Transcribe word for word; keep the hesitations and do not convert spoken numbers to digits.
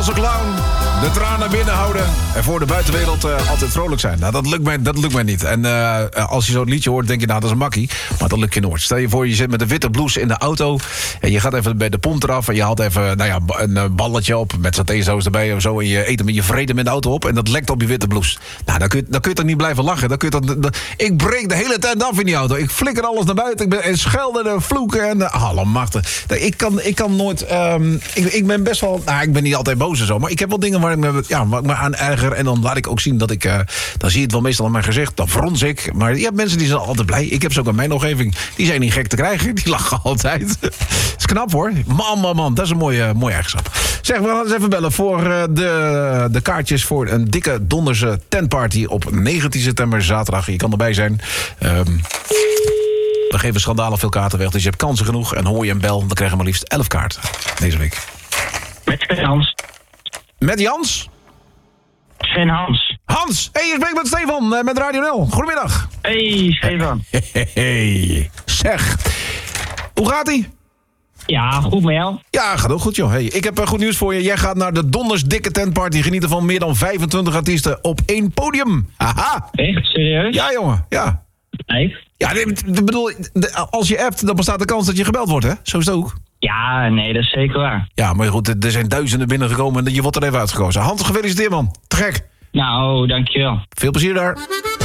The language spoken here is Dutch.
Als clown, de tranen binnenhouden en voor de buitenwereld uh, altijd vrolijk zijn. Nou, dat lukt mij, dat lukt mij niet. En uh, als je zo'n liedje hoort, denk je, nou, dat is een makkie. Maar dat lukt je nooit. Stel je voor, je zit met een witte blouse in de auto en je gaat even bij de pomp eraf en je haalt even, nou ja, een balletje op met satésaus erbij of zo en je eet hem in je vrede met de auto op en dat lekt op je witte blouse. Nou, dan kun je, dan kun je toch niet blijven lachen. Dan kun je toch, dan, ik breek de hele tent af in die auto. Ik flikker alles naar buiten. Ik ben en schelden en vloeken en uh, allemachtig. Ik kan, ik kan nooit. Um, ik, ik ben best wel. Nou, ik ben niet altijd boos en zo, maar ik heb wel dingen waar ik me, ja, waar ik me aan erger. En dan laat ik ook zien dat ik. Uh, dan zie je het wel meestal aan mijn gezicht. Dan frons ik. Maar je hebt mensen die zijn altijd blij. Ik heb ze ook in mijn omgeving. Die zijn niet gek te krijgen. Die lachen altijd. Dat is knap hoor. Man, man, man. Dat is een mooie, mooie eigenschap. Zeg, we gaan eens even bellen voor uh, de, de kaartjes voor een dikke donderse tentparty op negentien september, zaterdag. Je kan erbij zijn. Um, we geven schandalen veel kaarten weg, dus je hebt kansen genoeg. En hoor je een bel, dan krijgen we maar liefst elf kaarten deze week. Met Sven Hans. Met Jans? Sven Hans. Hans! Hé, hey, je spreekt met Stefan, uh, met Radio nul. Goedemiddag. Hey, Stefan. Hey, hey. Zeg, hoe gaat-ie? Ja, goed met jou? Ja, gaat ook goed, joh. Hey, ik heb uh, goed nieuws voor je. Jij gaat naar de donders dikke tentparty genieten van meer dan vijfentwintig artiesten op één podium. Haha. Echt? Serieus? Ja, jongen. Ja. Nee. Ja, ik bedoel, als je appt, dan bestaat de kans dat je gebeld wordt, hè? Zo is het ook. Ja, nee, dat is zeker waar. Ja, maar goed, er zijn duizenden binnengekomen en je wordt er even uitgekozen. Hans, gefeliciteerd, man. Te gek. Nou, dankjewel. Veel plezier daar.